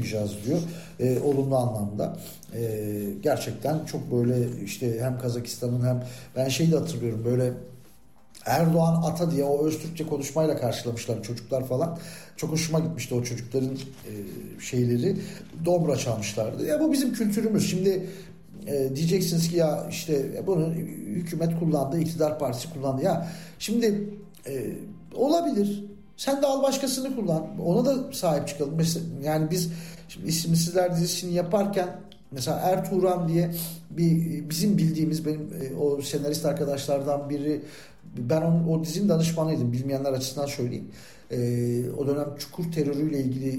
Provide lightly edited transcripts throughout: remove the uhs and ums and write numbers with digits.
yaşamayacağız diyor. Olumlu anlamda. Gerçekten çok böyle işte hem Kazakistan'ın hem ben şeyi de hatırlıyorum, böyle Erdoğan Ata diye o Öztürkçe konuşmayla karşılamışlar çocuklar falan. Çok hoşuma gitmişti o çocukların şeyleri. Dobra çalmışlardı. Ya bu bizim kültürümüz. Şimdi diyeceksiniz ki ya işte bunu hükümet kullandı, iktidar partisi kullandı. Ya şimdi olabilir. Sen de al başkasını kullan. Ona da sahip çıkalım. Mesela, yani biz şimdi İsimsizler dizisini yaparken mesela Ertuğrul diye bizim bildiğimiz benim o senarist arkadaşlardan biri, ben o dizinin danışmanıydım, bilmeyenler açısından söyleyeyim. O dönem Çukur terörüyle ilgili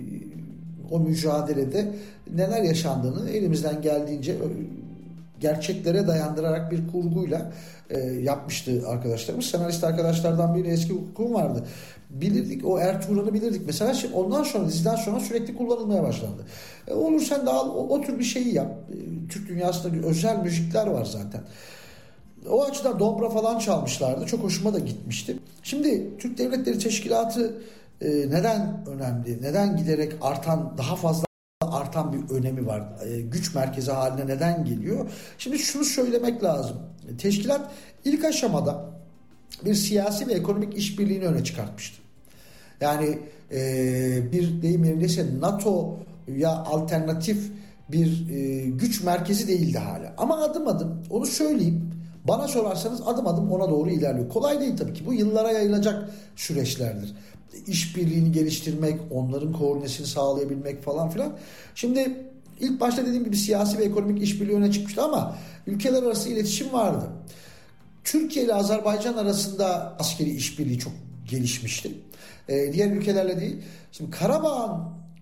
o mücadelede neler yaşandığını elimizden geldiğince gerçeklere dayandırarak bir kurguyla yapmıştı arkadaşlarımız. Senarist arkadaşlardan biri eski hukukum vardı. Bilirdik, o Ertuğrul'u bilirdik. Mesela ondan sonra, diziden sonra sürekli kullanılmaya başlandı. Olur sen de al o tür bir şeyi yap. Türk dünyasında özel müzikler var zaten. O açıdan dobra falan çalmışlardı. Çok hoşuma da gitmişti. Şimdi Türk Devletleri Teşkilatı neden önemli? Neden giderek daha fazla artan bir önemi var? Güç merkezi haline neden geliyor? Şimdi şunu söylemek lazım. Teşkilat ilk aşamada bir siyasi ve ekonomik işbirliğini öne çıkartmıştı. Yani bir deyim yerindeyse NATO'ya alternatif bir güç merkezi değildi hala. Ama adım adım, onu söyleyeyim, bana sorarsanız adım adım ona doğru ilerliyor. Kolay değil tabii ki. Bu yıllara yayılacak süreçlerdir. İşbirliğini geliştirmek, onların koordinasyonu sağlayabilmek falan filan. Şimdi ilk başta dediğim gibi siyasi ve ekonomik işbirliği öne çıkmıştı ama ülkeler arası iletişim vardı. Türkiye ile Azerbaycan arasında askeri işbirliği çok gelişmişti. Diğer ülkelerle değil. Şimdi Karabağ'ın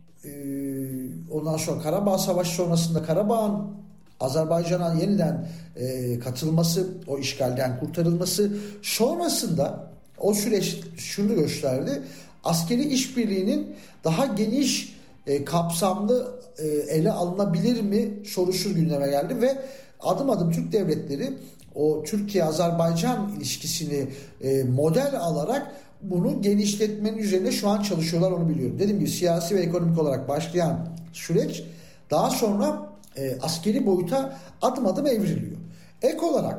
ondan sonra Karabağ Savaşı sonrasında Karabağ'ın Azerbaycan'a yeniden katılması, o işgalden kurtarılması sonrasında o süreç şunu gösterdi. Askeri işbirliğinin daha geniş kapsamlı ele alınabilir mi sorusu gündeme geldi ve adım adım Türk devletleri o Türkiye-Azerbaycan ilişkisini model alarak bunu genişletmenin üzerine şu an çalışıyorlar, onu biliyorum. Dediğim gibi siyasi ve ekonomik olarak başlayan süreç daha sonra askeri boyuta adım adım evriliyor. Ek olarak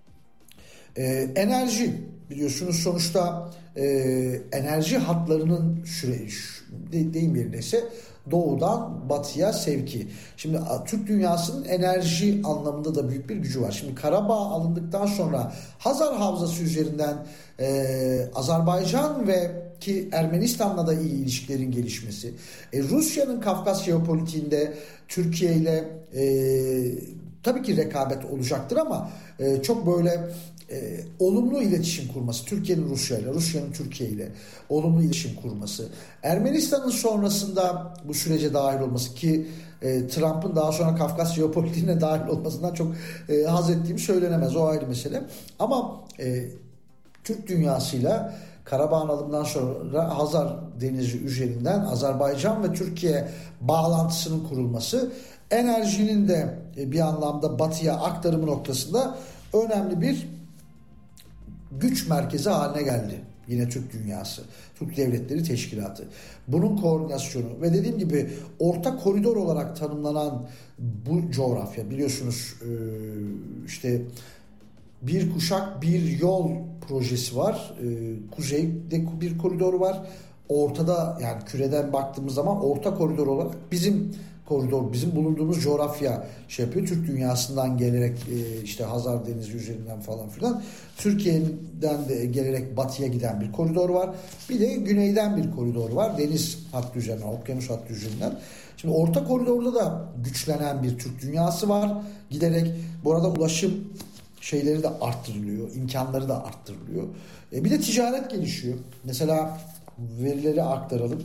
enerji, biliyorsunuz sonuçta enerji hatlarının deyim yerindeyse doğudan batıya sevki. Şimdi Türk dünyasının enerji anlamında da büyük bir gücü var. Şimdi Karabağ alındıktan sonra Hazar Havzası üzerinden Azerbaycan ve ki Ermenistan'la da iyi ilişkilerin gelişmesi, Rusya'nın Kafkas jeopolitiğinde Türkiye ile tabii ki rekabet olacaktır ama çok böyle olumlu iletişim kurması, Türkiye'nin Rusya ile, Rusya'nın Türkiye ile olumlu iletişim kurması, Ermenistan'ın sonrasında bu sürece dahil olması ki Trump'ın daha sonra Kafkas jeopolitiğine dahil olmasından çok haz ettiğim söylenemez, o ayrı mesele. Ama Türk dünyasıyla Karabağ'ın alımından sonra Hazar Denizi üzerinden Azerbaycan ve Türkiye bağlantısının kurulması, enerjinin de bir anlamda batıya aktarımı noktasında önemli bir güç merkezi haline geldi. Yine Türk dünyası, Türk Devletleri Teşkilatı. Bunun koordinasyonu ve dediğim gibi orta koridor olarak tanımlanan bu coğrafya, biliyorsunuz işte bir kuşak bir yol projesi var. Kuzeyde bir koridor var. Ortada, yani küreden baktığımız zaman orta koridor olarak bizim koridor, bizim bulunduğumuz coğrafya şey yapıyor. Türk dünyasından gelerek işte Hazar Denizi üzerinden falan filan. Türkiye'den de gelerek batıya giden bir koridor var. Bir de güneyden bir koridor var. Deniz hattı üzerinden, okyanus hattı üzerinden. Şimdi orta koridorda da güçlenen bir Türk dünyası var. Giderek bu arada ulaşım şeyleri de arttırılıyor, imkanları da arttırılıyor. Bir de ticaret gelişiyor. Mesela verileri aktaralım.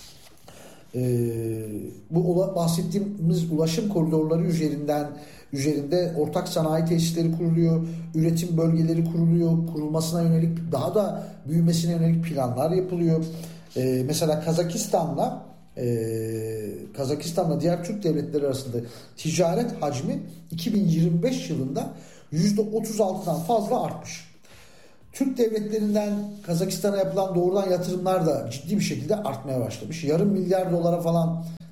Bu bahsettiğimiz ulaşım koridorları üzerinde ortak sanayi tesisleri kuruluyor, üretim bölgeleri kuruluyor, kurulmasına yönelik, daha da büyümesine yönelik planlar yapılıyor. Mesela Kazakistan'la diğer Türk devletleri arasında ticaret hacmi 2025 yılında %36'dan fazla artmış. Türk devletlerinden Kazakistan'a yapılan doğrudan yatırımlar da ciddi bir şekilde artmaya başlamış. $250 milyar falan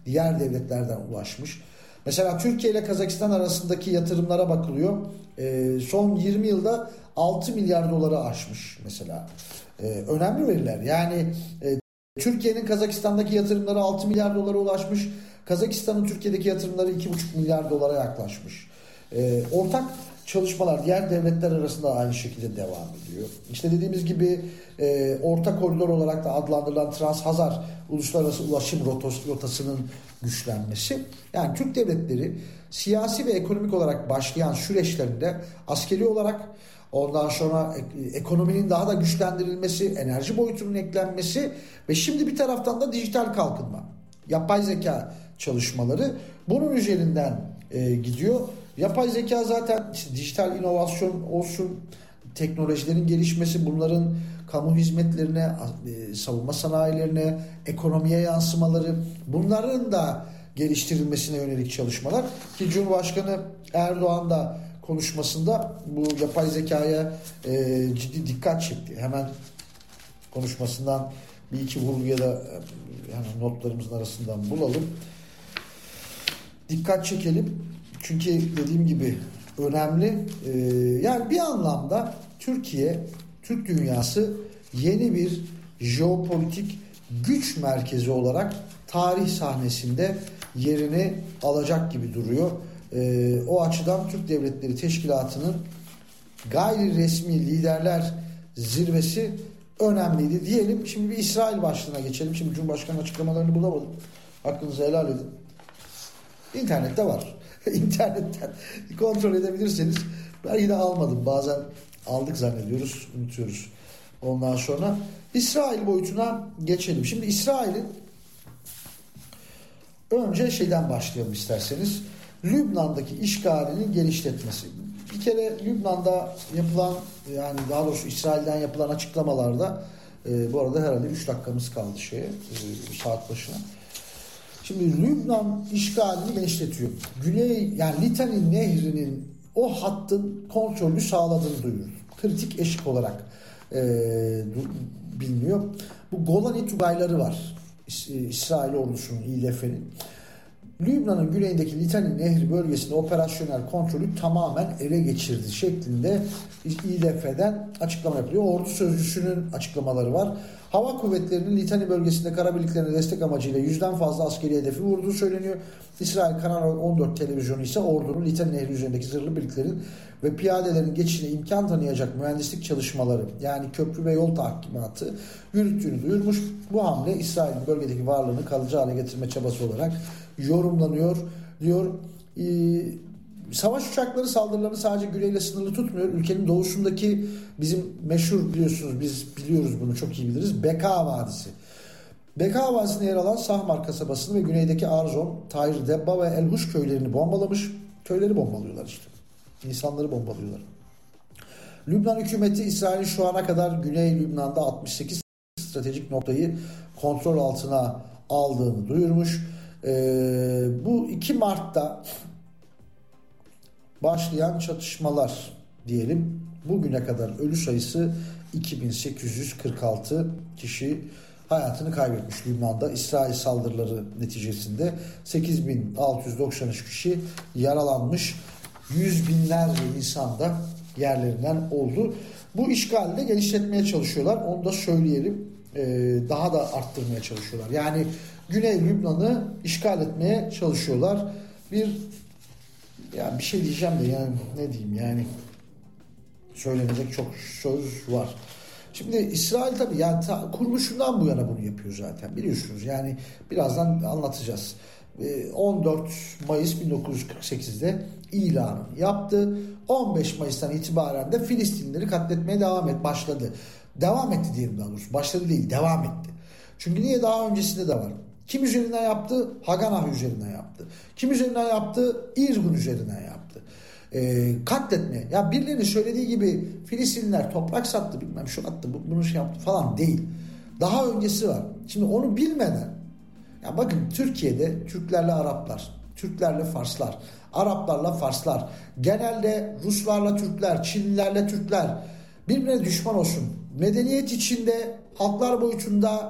diğer devletlerden ulaşmış. Mesela Türkiye ile Kazakistan arasındaki yatırımlara bakılıyor. Son 20 yılda 6 milyar doları aşmış mesela. Önemli veriler. Yani Türkiye'nin Kazakistan'daki yatırımları 6 milyar dolara ulaşmış. Kazakistan'ın Türkiye'deki yatırımları 2,5 milyar dolara yaklaşmış. Ortak çalışmalar diğer devletler arasında aynı şekilde devam ediyor. İşte dediğimiz gibi orta koridor olarak da adlandırılan Trans-Hazar uluslararası ulaşım rotasının güçlenmesi. Yani Türk devletleri siyasi ve ekonomik olarak başlayan süreçlerinde askeri olarak, ondan sonra ekonominin daha da güçlendirilmesi, enerji boyutunun eklenmesi ve şimdi bir taraftan da dijital kalkınma, yapay zeka çalışmaları bunun üzerinden gidiyor. Yapay zeka zaten işte dijital inovasyon olsun, teknolojilerin gelişmesi, bunların kamu hizmetlerine, savunma sanayilerine, ekonomiye yansımaları, bunların da geliştirilmesine yönelik çalışmalar ki Cumhurbaşkanı Erdoğan da konuşmasında bu yapay zekaya ciddi dikkat çekti. Hemen konuşmasından bir iki vurguya da yani notlarımızın arasından bulalım. Dikkat çekelim. Çünkü dediğim gibi önemli. Yani bir anlamda Türkiye, Türk dünyası yeni bir jeopolitik güç merkezi olarak tarih sahnesinde yerini alacak gibi duruyor. O açıdan Türk Devletleri Teşkilatı'nın gayri resmi liderler zirvesi önemliydi diyelim. Şimdi bir İsrail başlığına geçelim. Şimdi Cumhurbaşkanı açıklamalarını bulamadım. Hakkınızı helal edin. İnternette var. İnternetten kontrol edebilirseniz, belki de almadım. Bazen aldık zannediyoruz, unutuyoruz. Ondan sonra İsrail boyutuna geçelim. Şimdi İsrail'in önce şeyden başlayalım isterseniz. Lübnan'daki işgalinin genişletmesi. Bir kere Lübnan'da yapılan, yani daha doğrusu İsrail'den yapılan açıklamalarda bu arada herhalde 3 dakikamız kaldı saat başına. Şimdi Lübnan işgalini genişletiyor. Güney, yani Litani Nehri'nin o hattın kontrolü sağladığını duyuyor. Kritik eşik olarak biliniyor. Bu Golani Tugayları var. İsrail ordusunun, İDF'nin. Lübnan'ın güneyindeki Litani Nehri bölgesinde operasyonel kontrolü tamamen ele geçirdi şeklinde İDF'den açıklama yapılıyor. Ordu sözcüsünün açıklamaları var. Hava kuvvetlerinin Litani bölgesinde kara birliklerine destek amacıyla 100'den fazla askeri hedefi vurduğu söyleniyor. İsrail Kanal 14 televizyonu ise ordunun Litani Nehri üzerindeki zırhlı birliklerin ve piyadelerin geçişine imkan tanıyacak mühendislik çalışmaları, yani köprü ve yol tahkimatı yürüttüğünü duyurmuş. Bu hamle İsrail'in bölgedeki varlığını kalıcı hale getirme çabası olarak yorumlanıyor diyor. Savaş uçakları saldırılarını sadece güneyle sınırlı tutmuyor. Ülkenin doğusundaki bizim meşhur, biliyorsunuz, biz biliyoruz bunu, çok iyi biliriz, Beka Vadisi. Beka Vadisi'nde yer alan Sahmar kasabasını ve güneydeki Arzon, Tayr, Debba ve El Huş köylerini bombalamış. Köyleri bombalıyorlar işte. İnsanları bombalıyorlar. Lübnan hükümeti İsrail'in şu ana kadar Güney Lübnan'da 68 stratejik noktayı kontrol altına aldığını duyurmuş. Bu 2 Mart'ta başlayan çatışmalar diyelim, bugüne kadar ölü sayısı 2846 kişi hayatını kaybetmiş Lübnan'da. İsrail saldırıları neticesinde 8693 kişi yaralanmış. Yüz binlerce insan da yerlerinden oldu. Bu işgali de genişletmeye çalışıyorlar. Onu da söyleyelim. Daha da arttırmaya çalışıyorlar. Yani Güney Lübnan'ı işgal etmeye çalışıyorlar. Bir şey diyeceğim de, yani ne diyeyim, yani söylenecek çok söz var. Şimdi İsrail tabii yani kuruluşundan bu yana bunu yapıyor zaten, biliyorsunuz. Yani birazdan anlatacağız. 14 Mayıs 1948'de ilanı yaptı. 15 Mayıs'tan itibaren de Filistinlileri katletmeye başladı. Devam etti diyelim daha doğrusu. Başladı değil, devam etti. Çünkü niye? Daha öncesinde de var. Kim üzerinden yaptı? Haganah üzerinden yaptı. Kim üzerinden yaptı? İrgun üzerinden yaptı. Katletme. Ya birilerinin söylediği gibi Filistinliler toprak sattı, bilmem şu attı, bunu şey yaptı falan değil. Daha öncesi var. Şimdi onu bilmeden, ya bakın, Türkiye'de Türklerle Araplar, Türklerle Farslar, Araplarla Farslar, genelde Ruslarla Türkler, Çinlilerle Türkler birbirine düşman olsun. Medeniyet içinde halklar boyutunda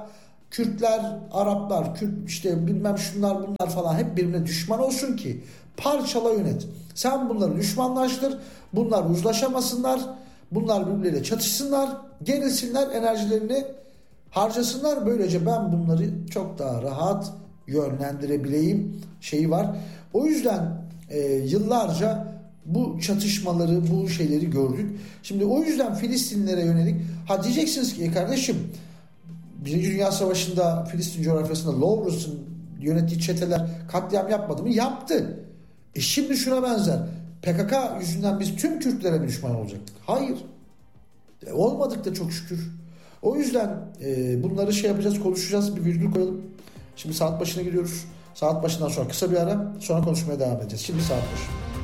Kürtler, Araplar, Kürt işte bilmem şunlar bunlar falan hep birbirine düşman olsun ki parçala yönet. Sen bunları düşmanlaştır. Bunlar uzlaşamasınlar. Bunlar birbirleriyle çatışsınlar. Gerilsinler, enerjilerini harcasınlar. Böylece ben bunları çok daha rahat yönlendirebileyim şeyi var. O yüzden yıllarca bu çatışmaları, bu şeyleri gördük. Şimdi o yüzden Filistinlilere yönelik diyeceksiniz ki kardeşim Birinci Dünya Savaşı'nda Filistin coğrafyasında Lawrence'ın yönettiği çeteler katliam yapmadı mı? Yaptı. Şimdi şuna benzer. PKK yüzünden biz tüm Kürtlere mi düşman olacaktık? Hayır. Olmadık da çok şükür. O yüzden bunları şey yapacağız, konuşacağız. Bir virgül koyalım. Şimdi saat başına gidiyoruz. Saat başından sonra kısa bir ara. Sonra konuşmaya devam edeceğiz. Şimdi saat başı.